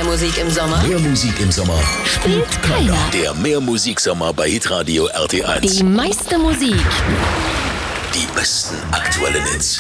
Mehr Musik im Sommer? Mehr Musik im Sommer Spielt keiner. Der Mehr-Musik-Sommer bei Hitradio RT1. Die meiste Musik. Die besten aktuellen Hits.